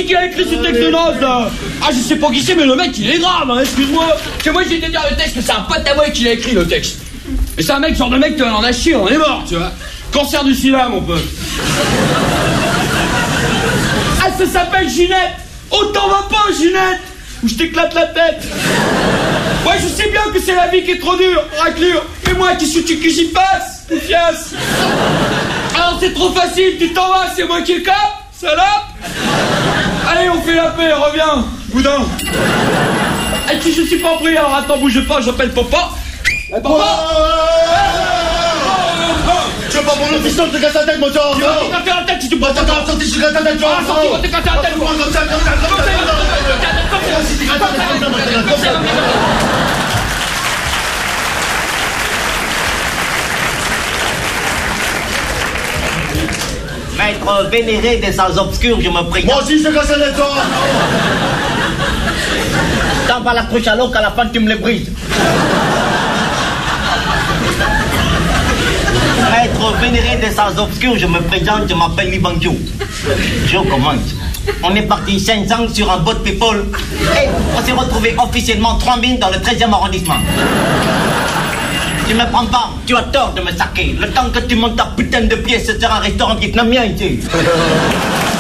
c'est qui a écrit ce texte de naze, là? Ah, je sais pas qui c'est, mais le mec, il est grave, hein, excuse-moi. Parce que moi, j'ai été dire le texte, que c'est un pote à moi qui l'a écrit, le texte. Et c'est un mec, genre de mec, on en a chié, on est mort, tu vois. Cancer du sida, mon pote. Ah, ça s'appelle Ginette. Oh, t'en vas pas, Ginette, ou je t'éclate la tête. Ouais, je sais bien que c'est la vie qui est trop dure, raclure. Mais moi, qu'est-ce que j'y passe, poufiasse? Alors c'est trop facile, tu t'en vas, c'est moi qui le cap, salope. Allez, on fait la paix, reviens, boudin. Et si je suis pas pris, alors attends, bouge pas, j'appelle papa. Papa. Tu veux pas pour le fiston, te casse la tête, mon gars. Tu vas te casser la tête si tu peux. Attends, sorti, je te casse la tête, tu vois. Tu vas te casser la tête, Maître vénéré des salles obscures, je me prie. Moi aussi, je te casse la tête, toi. T'en vas la couche à l'eau qu'à la fin tu me les brises. Maître vénéré des salles obscures, je me présente, je m'appelle Libanjo. Je commence. On est parti 5 ans sur un boat people et on s'est retrouvé officiellement 3000 dans le 13e arrondissement. Tu me prends pas, tu as tort de me saquer. Le temps que tu montes ta putain de pièce, ce sera un restaurant vietnamien ici.